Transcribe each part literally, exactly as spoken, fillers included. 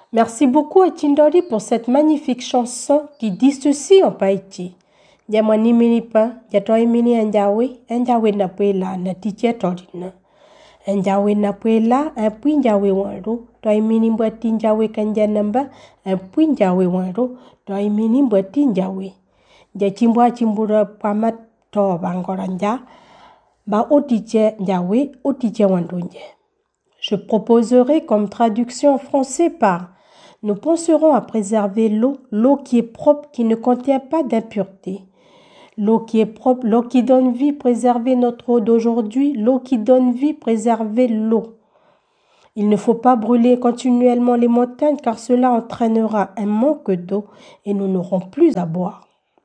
Merci beaucoup à Tindori pour cette magnifique chanson qui dit ceci en Païti. Jamani minipa, jatoi mini anjawe, anjawe na puela na titia torina. Anjawe na puela, un puis njawe wanro, toi mini mbwati njawe kanjanamba, un puis njawe wanro, toi mini mbwati njawe. Jachimbwa chimbura pamat to bangoranja, ba otiche njawe, otiche wandonje. Je proposerai comme traduction en français par « Nous penserons à préserver l'eau, l'eau qui est propre, qui ne contient pas d'impuretés. L'eau qui est propre, l'eau qui donne vie, préserver notre eau d'aujourd'hui, l'eau qui donne vie, préserver l'eau. Il ne faut pas brûler continuellement les montagnes car cela entraînera un manque d'eau et nous n'aurons plus à boire. »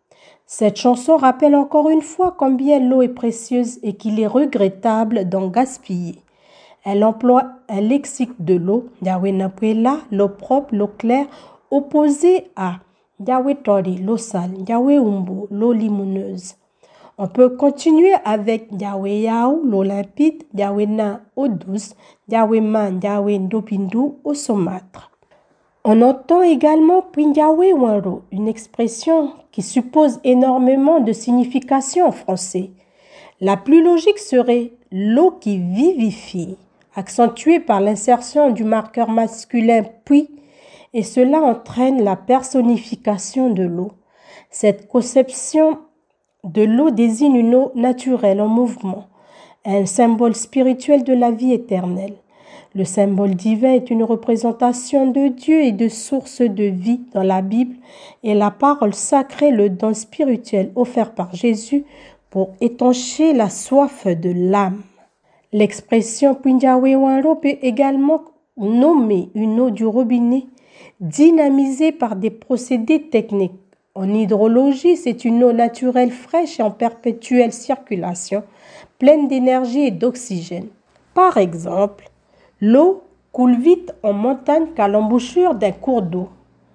Cette chanson rappelle encore une fois combien l'eau est précieuse et qu'il est regrettable d'en gaspiller. Elle emploie un lexique de l'eau, Yahweh Napuela, l'eau propre, l'eau claire, opposée à Yahweh Tori, l'eau sale, Yahweh Umbu, l'eau limoneuse. On peut continuer avec Yahweh Yao, l'eau limpide, Yahweh Na, eau douce, Yahweh Man, Yahweh Ndopindu, eau saumâtre. On entend également Yahweh Wanro, une expression qui suppose énormément de signification en français. La plus logique serait l'eau qui vivifie, accentuée par l'insertion du marqueur masculin puis, et cela entraîne la personnification de l'eau. Cette conception de l'eau désigne une eau naturelle en mouvement, un symbole spirituel de la vie éternelle. Le symbole divin est une représentation de Dieu et de source de vie dans la Bible et la parole sacrée, le don spirituel offert par Jésus pour étancher la soif de l'âme. L'expression Punjawe Wanro peut également nommer une eau du robinet dynamisée par des procédés techniques. En hydrologie, c'est une eau naturelle fraîche et en perpétuelle circulation, pleine d'énergie et d'oxygène. Par exemple, l'eau coule vite en montagne qu'à l'embouchure d'un cours d'eau.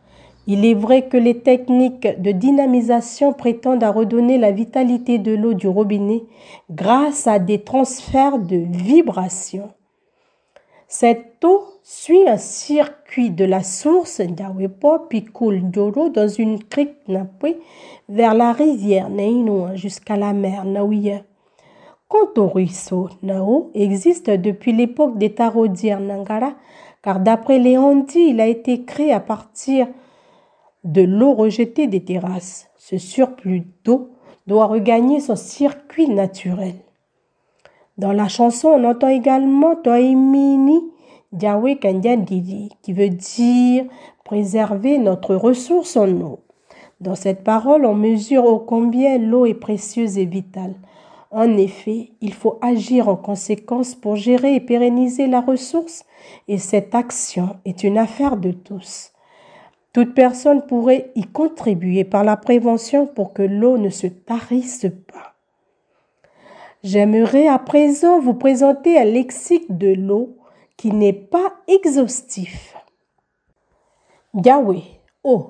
Il est vrai que les techniques de dynamisation prétendent à redonner la vitalité de l'eau du robinet grâce à des transferts de vibrations. Cette eau suit un circuit de la source d'Awepo puis coule d'Oro dans une crique Napwe vers la rivière Nainoa jusqu'à la mer Naouya. Quant au ruisseau Nao, existe depuis l'époque des Tarodières Nangara, car d'après les Handi, il a été créé à partir de l'eau rejetée des terrasses. Ce surplus d'eau doit regagner son circuit naturel. Dans la chanson, on entend également Toimini Yahweh Kandiandidi, qui veut dire préserver notre ressource en eau. Dans cette parole, on mesure ô combien l'eau est précieuse et vitale. En effet, il faut agir en conséquence pour gérer et pérenniser la ressource, et cette action est une affaire de tous. Toute personne pourrait y contribuer par la prévention pour que l'eau ne se tarisse pas. J'aimerais à présent vous présenter un lexique de l'eau qui n'est pas exhaustif. Yahweh, eau.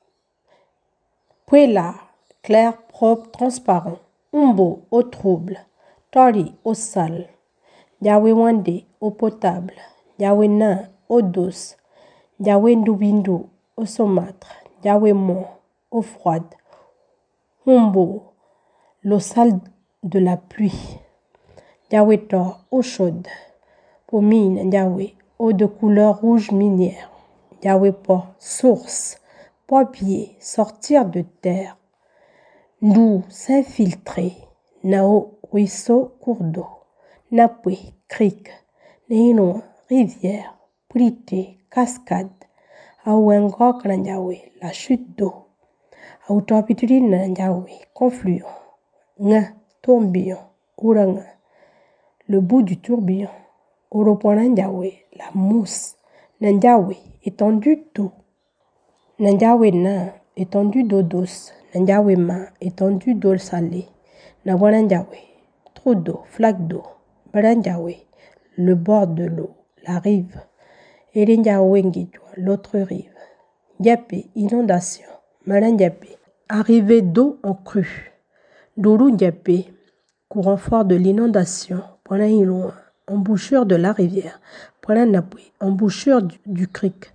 Puela, clair, propre, transparent. Umbo, eau trouble. Tori, eau sale. Yahweh Wande, eau potable. Yahweh Na, eau douce. Yahweh Ndubindu, eau saumâtre. Yahweh Mon, eau froide. Umbo, l'eau sale de la pluie. Yahweh Tor, eau chaude. Pomine, Yahweh, eau de couleur rouge minière. Yahweh Po, source. Poipier, sortir de terre. Ndou, s'infiltrer. Nao, ruisseau, cours d'eau. Napwe, crique. Neino, rivière. Prité, cascade. Aouengok Yahweh, la chute d'eau. Autopituline Yahweh, confluent. Nga, tourbillon. Ouranga, le bout du tourbillon. Oroponan Yahweh, la mousse. Nandjaweh, étendue d'eau. Nandjaweh Na, étendue d'eau douce. Nandjaweh Ma, étendue d'eau salée. Nawanan Yahweh, trou d'eau, flaque d'eau. Baran Yahweh, le bord de l'eau, la rive. Erin Yahweh Ngidwa, l'autre rive. Yapé, inondation. Maran Yapé, arrivée d'eau en crue. Dourou Yapé, courant fort de l'inondation. Pona embouchure de la rivière. Pona Napwe, embouchure du, du cric.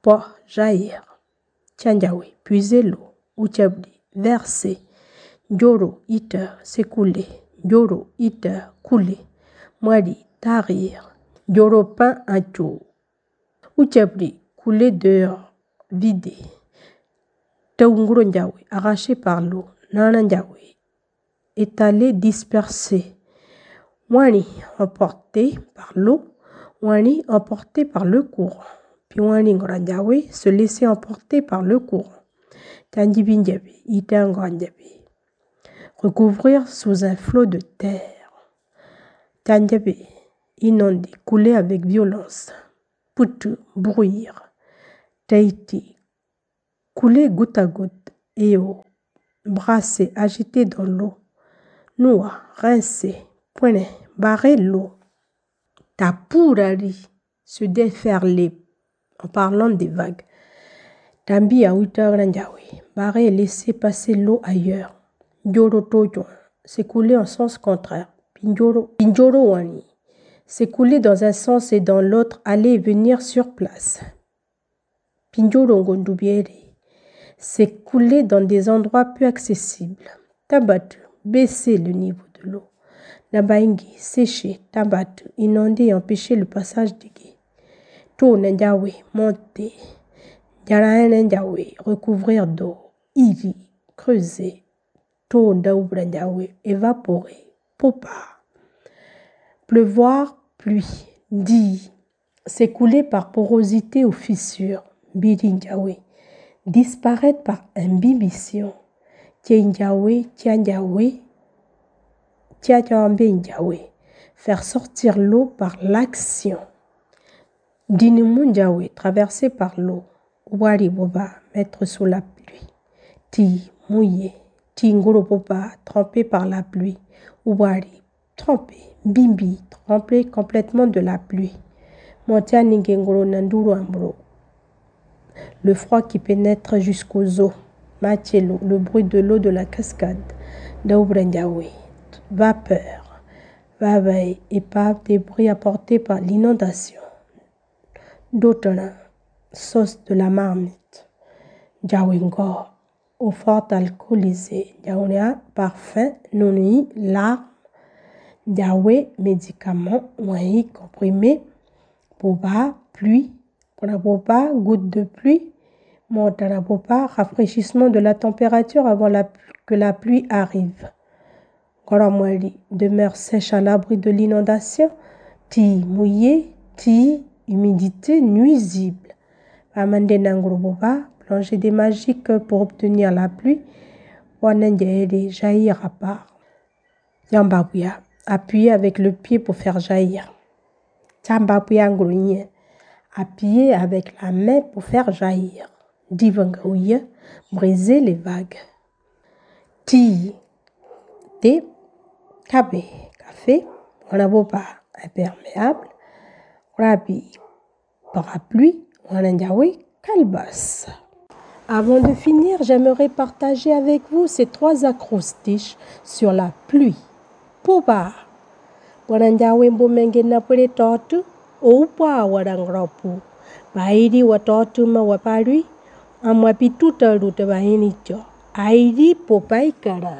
pas jaillir. Tianjawe, puiser l'eau. Uchabdi, verser. Njoro, iter, s'écouler. Njoro, iter, couler. Mwadi, tarir. Njoro, pain, ancho. Uchabdi, couler dehors, vider. Taunguro njawe, arraché par l'eau. Nana njawe, étalé, dispersé. Wani, emporté par l'eau. Wani, emporté par le courant. Puis wani ngoranjawe, se laisser emporter par le courant. Tandibinjabe, itanganjabe. Recouvrir sous un flot de terre. Tandjabe, inonder, couler avec violence. Putu, brouillir. Taiti, couler goutte à goutte. Eo, brasser, agiter dans l'eau. Noua, rincer, poignet, barrer l'eau. Tapurari, se déferler en parlant des vagues. Tambi à Uitagranjawe, barrer et laisser passer l'eau ailleurs. Njoro tojo, s'écouler en sens contraire. Pinjoro, pinjoro wani, s'écouler dans un sens et dans l'autre, aller et venir sur place. Pinjoro ngondubieri, s'écouler dans des endroits peu accessibles. Tabatu, baisser le niveau de l'eau. Nabaingi, sécher, tabatu, inonder et empêcher le passage des guets. To nanjawe, monter. Jaraen nanjawe, recouvrir d'eau. Iri, creuser. To ndaubranjawe, évaporer. Popa. Pleuvoir, pluie. Di, s'écouler par porosité ou fissure. Birinjawe, disparaître par imbibition. Tienjawe, tianjawe. Tiajawe, faire sortir l'eau par l'action. Dinimunjawe, traverser par l'eau. Wari boba, mettre sous la pluie. Ti, mouiller. Ti ngoro boba, trempé par la pluie. Wari, trempé. Bimbi, trempé complètement de la pluie. Montia ningengoro nanduro ambro. Le froid qui pénètre jusqu'aux os. Matielo, le bruit de l'eau de la cascade. Daubranjawe. Vapeur, vaveille, épave, débris apportés par l'inondation. D'autres, sauce de la marmite. Jawingo, eau forte alcoolisée. Jawnia, parfum, noni, larmes. Jawe, médicaments, ouai, comprimés. Boba, pluie. Boba, goutte de pluie. Montana boba, rafraîchissement de la température avant la, que la pluie arrive. Goramwali, demeure sèche à l'abri de l'inondation. Ti mouillé, ti humidité nuisible. Amande nangroboba, plongée des magiques pour obtenir la pluie. Wanendele, jaillir à part. Yambabuya, appuyer avec le pied pour faire jaillir. Tambabuya ngrougne, appuyer avec la main pour faire jaillir. Divangouya, briser les vagues. Ti, thé, Kabe, café, wanaboba, imperméable, rabi, parapluie, wananjawe, calebasse. Avant de finir, j'aimerais partager avec vous ces trois acrostiches sur la pluie. Poba, wananjawe mbomenge napole totu, oupa warangropu, bairi watotu ma wapalui, amwapituta rute bahinicho, airi popaikara.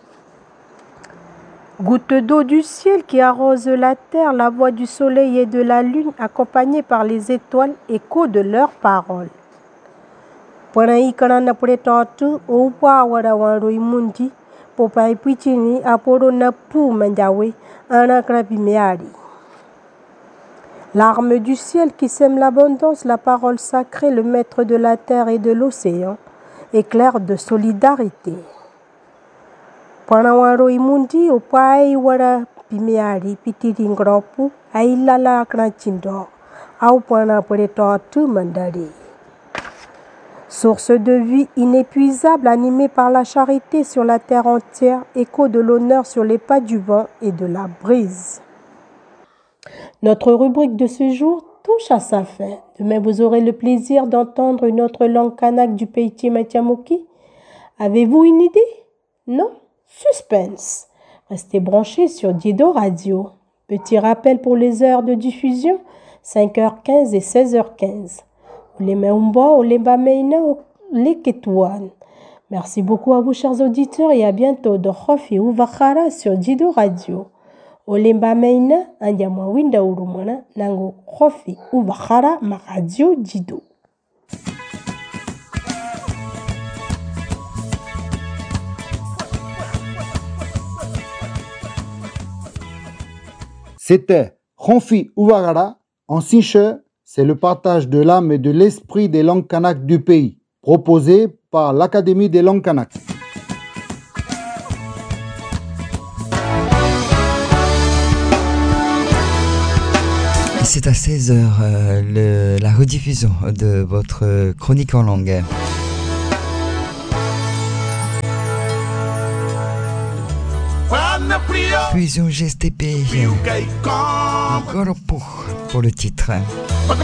Goutte d'eau du ciel qui arrose la terre, la voix du soleil et de la lune, accompagnée par les étoiles, écho de leurs paroles. Panaï kanana pretotu, oupa wara wanroi mundi, popai pichini, aporo na pu manjawe, anakrapi meari. L'arme du ciel qui sème l'abondance, la parole sacrée, le maître de la terre et de l'océan, éclair de solidarité. Panawaro imundi opai wara pimeari pitiri ngropu ailala kranchindo au pana pretotu mandari. Source de vie inépuisable animée par la charité sur la terre entière, écho de l'honneur sur les pas du vent et de la brise. Notre rubrique de ce jour touche à sa fin. Demain, vous aurez le plaisir d'entendre une autre langue kanak du pays Matiamoki. Avez-vous une idée? Non? Suspense. Restez branchés sur Dido Radio. Petit rappel pour les heures de diffusion, cinq heures quinze et seize heures quinze. Ulemeumbo, Ulembameina, Leketouan. Merci beaucoup à vous, chers auditeurs, et à bientôt de Khofi Uvakara sur Jido Radio. Olembameina, Andiamwa Winda Urumana, Nango Khofi Uvakara, ma radio Jido. C'était Khofi Uvakara en Sinche, c'est le partage de l'âme et de l'esprit des langues kanak du pays, proposé par l'Académie des langues kanak. C'est à seize heures, euh, le, la rediffusion de votre chronique en langue. Fusion G S T P, Goropo pour le titre.